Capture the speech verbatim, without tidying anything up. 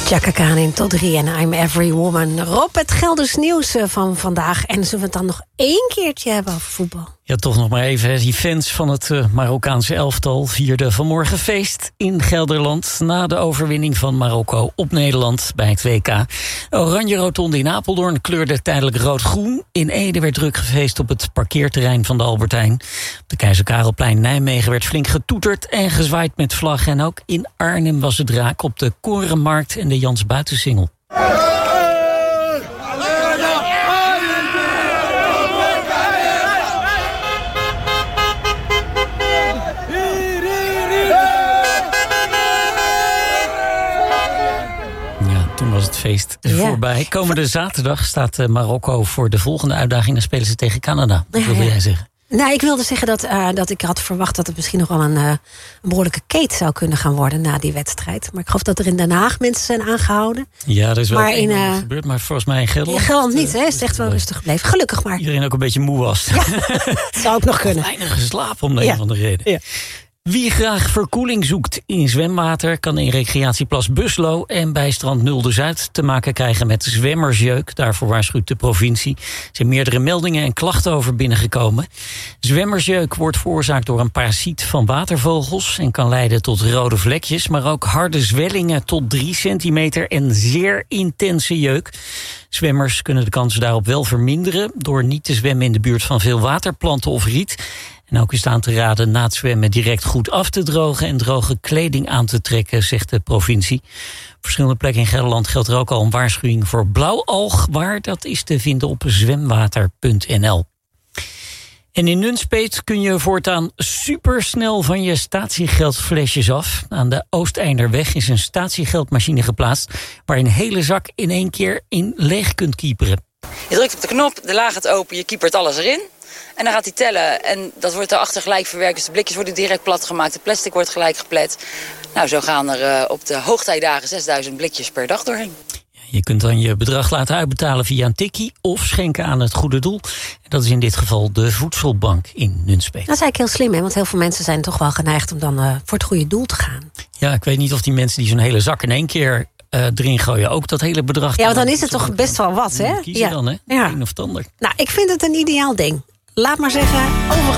Chaka Khan in tot drie en I'm Every Woman. Rob, het Gelders nieuws van vandaag. En zullen we het dan nog één keertje hebben over voetbal? Ja, toch nog maar even. Die fans van het uh, Marokkaanse elftal vierden vanmorgen feest in Gelderland na de overwinning van Marokko op Nederland bij het W K. Oranje Rotonde in Apeldoorn kleurde tijdelijk rood-groen. In Ede werd druk gefeest op het parkeerterrein van de Albertijn. Op de Keizer Karelplein Nijmegen werd flink getoeterd en gezwaaid met vlaggen. En ook in Arnhem was het raak op de Korenmarkt en de Jans Buitensingel. Toen was het feest ja. voorbij. Komende zaterdag staat Marokko voor de volgende uitdaging. Dan spelen ze tegen Canada. Wat wilde ja, ja. jij zeggen? Nou, ik wilde zeggen dat, uh, dat ik had verwacht dat het misschien nog wel een, uh, een behoorlijke keet zou kunnen gaan worden na die wedstrijd. Maar ik geloof dat er in Den Haag mensen zijn aangehouden. Ja, dat is wel maar in, uh, gebeurd, maar volgens mij in Gelderland. In Gelderland niet, hè? Is het echt wel rustig gebleven. Gelukkig maar. Iedereen ook een beetje moe was. Ja, dat zou ook nog kunnen. Weinig geslapen om de ja. een of andere reden. Ja. Wie graag verkoeling zoekt in zwemwater kan in recreatieplas Buslo en bij strand Nulde Zuid te maken krijgen met zwemmersjeuk. Daarvoor waarschuwt de provincie. Er zijn meerdere meldingen en klachten over binnengekomen. Zwemmersjeuk wordt veroorzaakt door een parasiet van watervogels en kan leiden tot rode vlekjes, maar ook harde zwellingen tot drie centimeter en zeer intense jeuk. Zwemmers kunnen de kansen daarop wel verminderen door niet te zwemmen in de buurt van veel waterplanten of riet. En ook is het aan te raden na het zwemmen direct goed af te drogen en droge kleding aan te trekken, zegt de provincie. Op verschillende plekken in Gelderland geldt er ook al een waarschuwing voor blauwalg. Waar, dat is te vinden op zwemwater punt n l. En in Nunspeet kun je voortaan supersnel van je statiegeldflesjes af. Aan de Oosteinderweg is een statiegeldmachine geplaatst waar je een hele zak in één keer in leeg kunt kieperen. Je drukt op de knop, de laag gaat open, je kiepert alles erin. En dan gaat hij tellen en dat wordt daarachter gelijk verwerkt. Dus de blikjes worden direct plat gemaakt, de plastic wordt gelijk geplet. Nou, zo gaan er uh, op de hoogtijdagen zesduizend blikjes per dag doorheen. Je kunt dan je bedrag laten uitbetalen via een tikkie of schenken aan het goede doel. En dat is in dit geval de Voedselbank in Nunspeet. Dat is eigenlijk heel slim, hè? Want heel veel mensen zijn toch wel geneigd om dan uh, voor het goede doel te gaan. Ja, ik weet niet of die mensen die zo'n hele zak in één keer uh, erin gooien ook dat hele bedrag. Ja, want dan is het toch best wel wat, hè? Kiezen ja. dan, hè? Ja. Een of het ander. Nou, ik vind het een ideaal ding. Laat maar zeggen, overgenomen.